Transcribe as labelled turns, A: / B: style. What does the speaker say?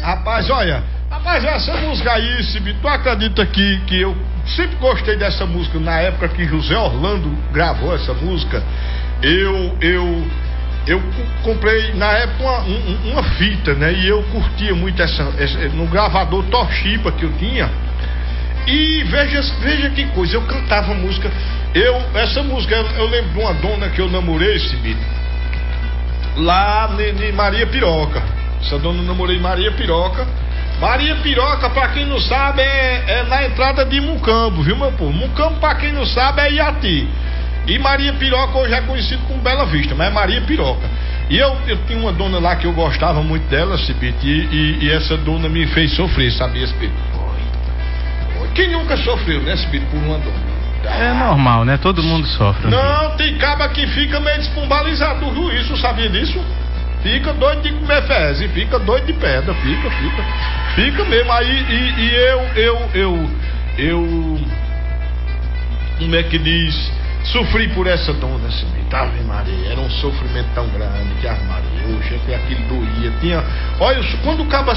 A: Rapaz, essa música aí, Cibito, tu acredita que eu sempre gostei dessa música. Na época que José Orlando gravou essa música, eu comprei na época uma fita, né? E eu curtia muito essa no gravador Toshiba que eu tinha. E veja que coisa, eu cantava música. Essa música, eu lembro de uma dona que eu namorei, Cibito, lá em Maria Piroca. Essa dona eu namorei Maria Piroca. Maria Piroca, pra quem não sabe, é na entrada de Mucambo, viu, meu povo? Mucambo, pra quem não sabe, é Iati. E Maria Piroca hoje é conhecido como Bela Vista, mas é Maria Piroca. E eu tinha uma dona lá que eu gostava muito dela, Cibito, e essa dona me fez sofrer, sabia, Cibito? Foi. Quem nunca sofreu, né, Cibito, por uma dona?
B: É normal, né? Todo mundo sofre.
A: Não, tem caba que fica meio despombalizado do juízo, sabia disso? Fica doido de comer fezes, fica doido de pedra, fica mesmo. Aí eu como é que diz, sofri por essa dona, assim, Ave Maria, era um sofrimento tão grande que Ave Maria, aquilo doía, olha, quando o caba